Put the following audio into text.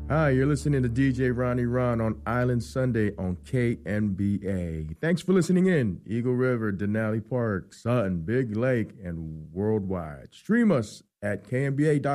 Hi, you're listening to DJ Ronnie Ron on Island Sunday on KNBA. Thanks for listening in. Eagle River, Denali Park, Sutton, Big Lake, and worldwide. Stream us at knba.com.